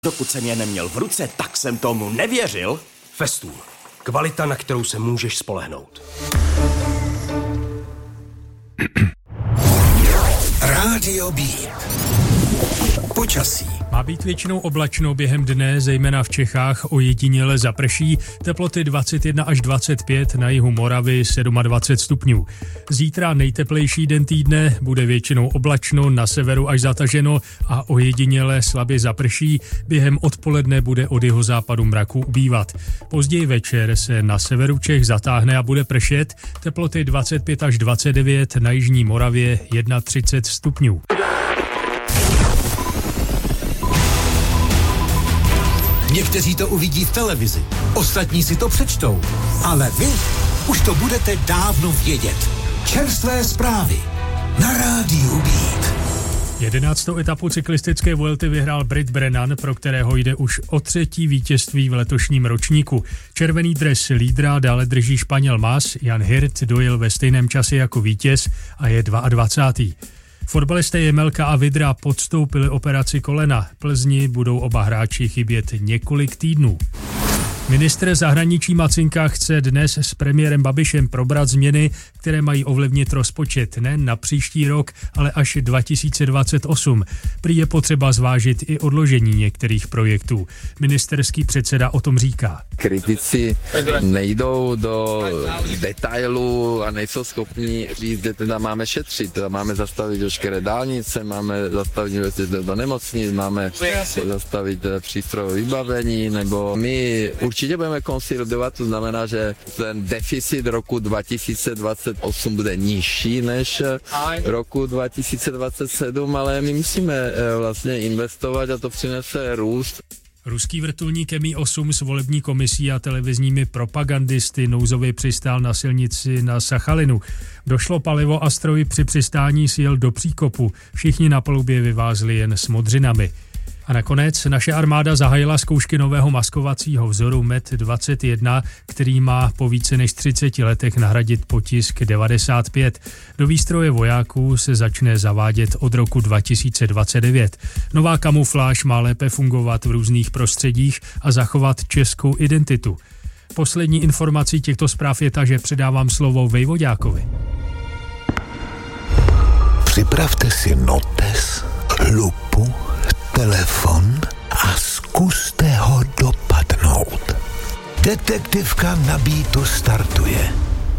Dokud jsem je neměl v ruce, tak jsem tomu nevěřil. Festool. Kvalita, na kterou se můžeš spolehnout. Rádio Beat. Počasí. Má být většinou oblačno během dne, zejména v Čechách ojediněle zaprší, teploty 21 až 25, na jihu Moravy 27 stupňů. Zítra nejteplejší den týdne, bude většinou oblačno, na severu až zataženo a ojediněle slabě zaprší, během odpoledne bude od jihozápadu mraku ubývat. Později večer se na severu Čech zatáhne a bude pršet, teploty 25 až 29, na jižní Moravě 31 stupňů. Někteří to uvidí v televizi, ostatní si to přečtou, ale vy už to budete dávno vědět. Čerstvé zprávy na Rádiu Beat. 11. etapu cyklistické Vuelty vyhrál Brit Brennan, pro kterého jde už o 3. vítězství v letošním ročníku. Červený dres lídra dále drží Španěl Mas, Jan Hirt dojel ve stejném čase jako vítěz a je 22. Fotbalisté Jemelka a Vidra podstoupili operaci kolena. Plzni budou oba hráči chybět několik týdnů. Ministr zahraničí Macinka chce dnes s premiérem Babišem probrat změny, které mají ovlivnit rozpočet ne na příští rok, ale až 2028. Prý je potřeba zvážit i odložení některých projektů. Ministerský předseda o tom říká. Kritici nejdou do detailů a nejsou schopni říct, že teda máme šetřit, máme zastavit veškeré dálnice, máme zastavit investice do nemocnic, máme zastavit přístrojové vybavení, nebo my určitě budeme konsolidovat, to znamená, že ten deficit roku 2028 bude nižší než roku 2027, ale my musíme vlastně investovat a to přinese růst. Ruský vrtulník Mi-8 s volební komisí a televizními propagandisty nouzově přistál na silnici na Sachalinu. Došlo palivo a stroj při přistání sjel do příkopu. Všichni na palubě vyvázli jen s modřinami. A nakonec naše armáda zahájila zkoušky nového maskovacího vzoru MET-21, který má po více než 30 letech nahradit potisk 95. Do výstroje vojáků se začne zavádět od roku 2029. Nová kamufláž má lépe fungovat v různých prostředích a zachovat českou identitu. Poslední informací těchto zpráv je ta, že předávám slovo Vejvoďákovi. Připravte si notes, lupu, telefon a zkuste ho dopadnout. Detektivka na Beatu startuje.